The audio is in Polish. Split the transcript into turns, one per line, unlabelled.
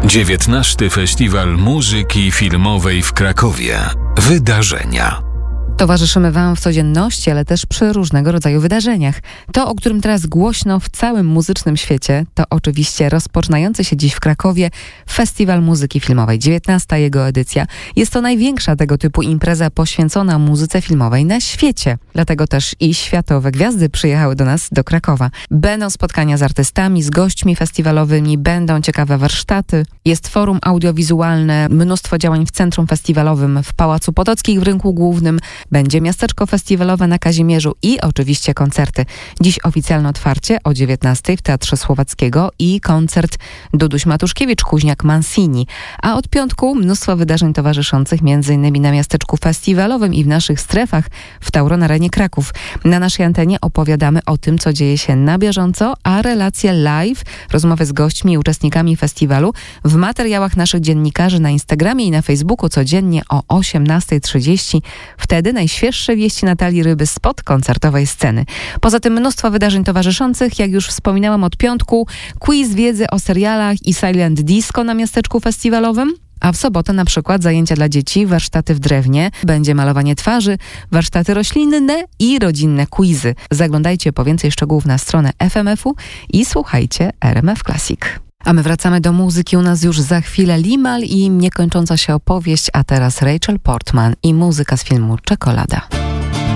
XIX Festiwal Muzyki Filmowej w Krakowie. Wydarzenia.
Towarzyszymy Wam w codzienności, ale też przy różnego rodzaju wydarzeniach. To, o którym teraz głośno w całym muzycznym świecie, to oczywiście rozpoczynający się dziś w Krakowie Festiwal Muzyki Filmowej, 19. jego edycja. Jest to największa tego typu impreza poświęcona muzyce filmowej na świecie. Dlatego też i światowe gwiazdy przyjechały do nas, do Krakowa. Będą spotkania z artystami, z gośćmi festiwalowymi, będą ciekawe warsztaty. Jest forum audiowizualne, mnóstwo działań w centrum festiwalowym, w Pałacu Potockich w Rynku Głównym. Będzie miasteczko festiwalowe na Kazimierzu i oczywiście koncerty. Dziś oficjalne otwarcie o 19:00 w Teatrze Słowackiego i koncert Duduś Matuszkiewicz, Kuźniak Mancini. A od piątku mnóstwo wydarzeń towarzyszących m.in. na miasteczku festiwalowym i w naszych strefach w Tauron Arenie Kraków. Na naszej antenie opowiadamy o tym, co dzieje się na bieżąco, a relacje live, rozmowy z gośćmi i uczestnikami festiwalu w materiałach naszych dziennikarzy na Instagramie i na Facebooku codziennie o 18:30. Wtedy najświeższe wieści Natalii Ryby spod koncertowej sceny. Poza tym mnóstwo wydarzeń towarzyszących, jak już wspominałam od piątku, quiz wiedzy o serialach i silent disco na miasteczku festiwalowym. A w sobotę na przykład zajęcia dla dzieci, warsztaty w drewnie, będzie malowanie twarzy, warsztaty roślinne i rodzinne quizy. Zaglądajcie po więcej szczegółów na stronę FMF-u i słuchajcie RMF Classic. A my wracamy do muzyki. U nas już za chwilę Limahl i niekończąca się opowieść, a teraz Rachel Portman i muzyka z filmu Czekolada.